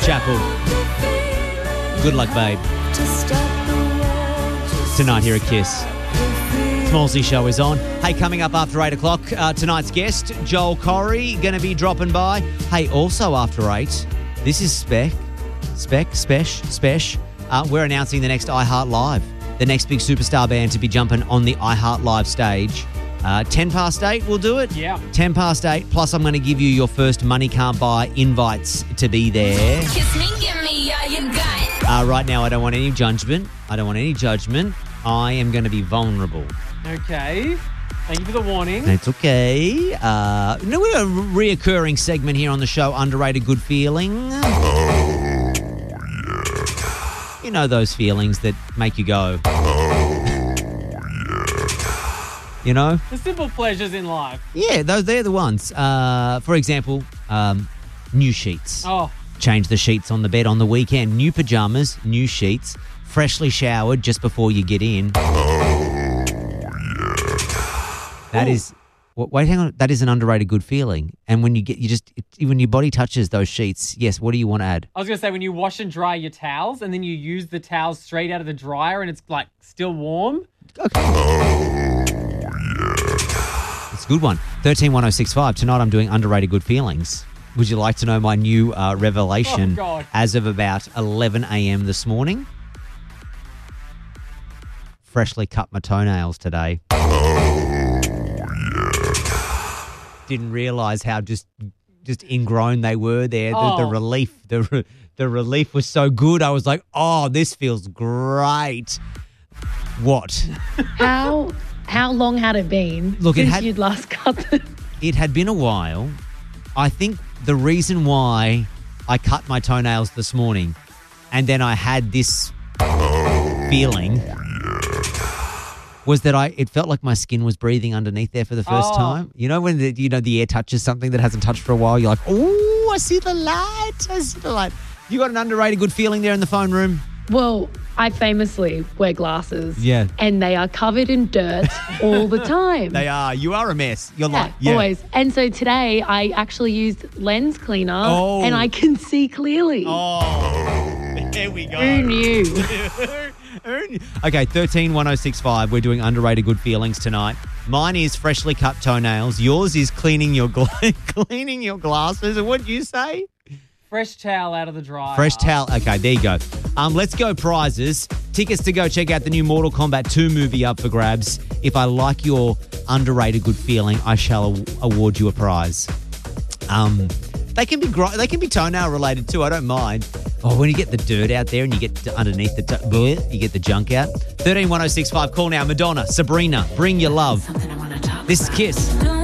Chapel. Good luck, babe. Tonight here at Kiss. Smallsy Show is on. Hey, coming up after 8 o'clock, tonight's guest, Joel Corey, going to be dropping by. Hey, also after 8, this is Spec. We're announcing the next iHeart Live, the next big superstar band to be jumping on the iHeart Live stage. 10 past 8, we'll do it? Yeah. 10 past 8, plus I'm going to give you your first Money Can't Buy invites to be there. Kiss me, give me all you got. Right now, I don't want any judgment. I am going to be vulnerable. Okay. Thank you for the warning. It's okay. We've got a reoccurring segment here on the show, Underrated Good Feeling. You know those feelings that make you go. You know? The simple pleasures in life. Yeah, they're the ones. For example, new sheets. Oh. Change the sheets on the bed on the weekend. New pajamas, new sheets, freshly showered just before you get in. That is... Wait, hang on. That is an underrated good feeling. And when when your body touches those sheets, yes, what do you want to add? I was going to say, when you wash and dry your towels and then you use the towels straight out of the dryer and it's like still warm. Okay. It's a good one. 131065. Tonight I'm doing underrated good feelings. Would you like to know my new revelation as of about 11 a.m. this morning? Freshly cut my toenails today. Didn't realise how just ingrown they were there. The relief, the relief was so good. I was like, oh, this feels great. What? How long had it been since you'd last cut them? It had been a while. I think the reason why I cut my toenails this morning and then I had this feeling was that it felt like my skin was breathing underneath there for the first time. You know when the air touches something that hasn't touched for a while, you're like, oh, I see the light. You got an underrated good feeling there in the phone room? Well, I famously wear glasses. Yeah. And they are covered in dirt all the time. They are. You are a mess. You're always. And so today I actually used lens cleaner and I can see clearly. Oh, there we go. Who knew? Okay, 131065. We're doing underrated good feelings tonight. Mine is freshly cut toenails. Yours is cleaning your glasses. What'd you say? Fresh towel out of the dryer. Fresh towel. Okay, there you go. Let's go prizes. Tickets to go check out the new Mortal Kombat 2 movie up for grabs. If I like your underrated good feeling, I shall award you a prize. They can be toenail related too. I don't mind. Oh, when you get the dirt out there and you get underneath you get the junk out. 131065. Call now. Madonna, Sabrina, Bring Your Love. This is Kiss.